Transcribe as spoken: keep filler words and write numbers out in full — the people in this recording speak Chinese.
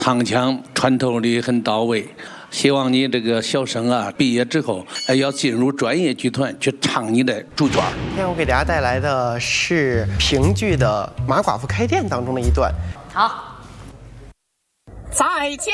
唱腔穿透力很到位。希望你这个小生啊，毕业之后要进入专业剧团去唱你的主角。 今天我给大家带来的是评剧的《马寡妇开店》当中的一段。 好，再见。